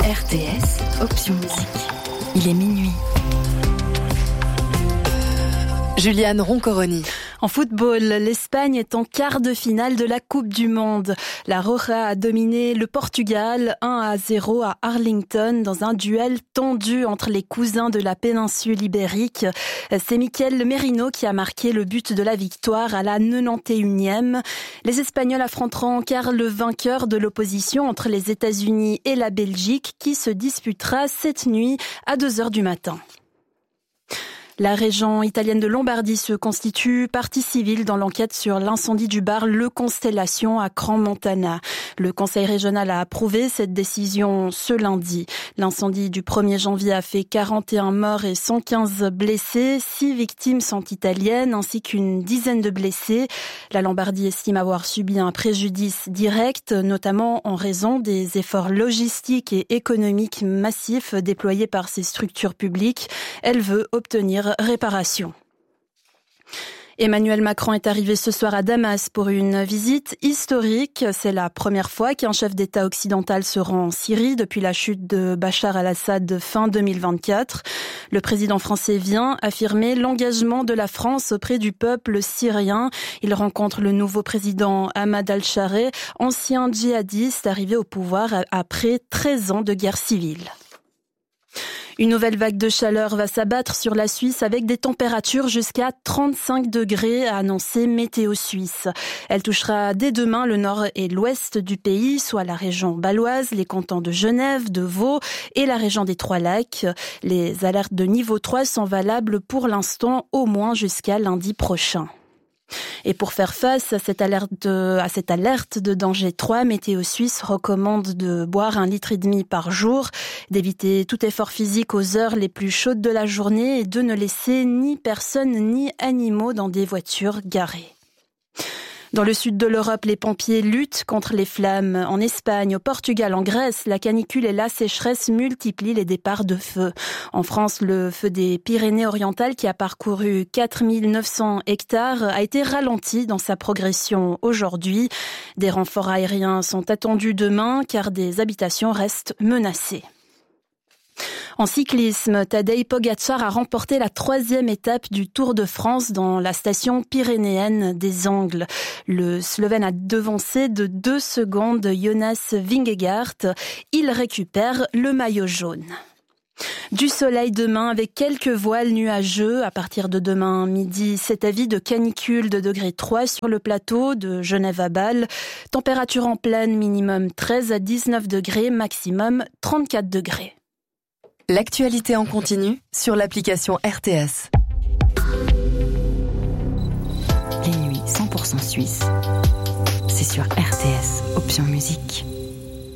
RTS, option musique. Il est minuit. Juliane Roncoroni. En football, l'Espagne est en quart de finale de la Coupe du Monde. La Roja a dominé le Portugal 1-0 à Arlington dans un duel tendu entre les cousins de la péninsule ibérique. C'est Mikel Merino qui a marqué le but de la victoire à la 91e. Les Espagnols affronteront en quart le vainqueur de l'opposition entre les États-Unis et la Belgique qui se disputera cette nuit à 2h du matin. La région italienne de Lombardie se constitue partie civile dans l'enquête sur l'incendie du bar Le Constellation à Crans-Montana. Le conseil régional a approuvé cette décision ce lundi. L'incendie du 1er janvier a fait 41 morts et 115 blessés. 6 victimes sont italiennes ainsi qu'une dizaine de blessés. La Lombardie estime avoir subi un préjudice direct, notamment en raison des efforts logistiques et économiques massifs déployés par ses structures publiques. Elle veut obtenir réparation. Emmanuel Macron est arrivé ce soir à Damas pour une visite historique. C'est la première fois qu'un chef d'État occidental se rend en Syrie depuis la chute de Bachar al-Assad fin 2024. Le président français vient affirmer l'engagement de la France auprès du peuple syrien. Il rencontre le nouveau président Ahmad al-Chareh, ancien djihadiste arrivé au pouvoir après 13 ans de guerre civile. Une nouvelle vague de chaleur va s'abattre sur la Suisse avec des températures jusqu'à 35 degrés, a annoncé Météo Suisse. Elle touchera dès demain le nord et l'ouest du pays, soit la région bâloise, les cantons de Genève, de Vaud et la région des Trois-Lacs. Les alertes de niveau 3 sont valables pour l'instant au moins jusqu'à lundi prochain. Et pour faire face à cette alerte de danger 3, Météo Suisse recommande de boire 1,5 litre par jour, d'éviter tout effort physique aux heures les plus chaudes de la journée et de ne laisser ni personnes ni animaux dans des voitures garées. Dans le sud de l'Europe, les pompiers luttent contre les flammes. En Espagne, au Portugal, en Grèce, la canicule et la sécheresse multiplient les départs de feu. En France, le feu des Pyrénées-Orientales, qui a parcouru 4900 hectares, a été ralenti dans sa progression aujourd'hui. Des renforts aériens sont attendus demain, car des habitations restent menacées. En cyclisme, Tadej Pogačar a remporté la 3e étape du Tour de France dans la station pyrénéenne des Angles. Le Slovène a devancé de 2 secondes Jonas Vingegaard. Il récupère le maillot jaune. Du soleil demain avec quelques voiles nuageux. À partir de demain midi, c'est avis de canicule de degré 3 sur le plateau de Genève à Bâle. Température en pleine minimum 13 à 19 degrés, maximum 34 degrés. L'actualité en continu sur l'application RTS. Les nuits 100% suisses, c'est sur RTS, option musique.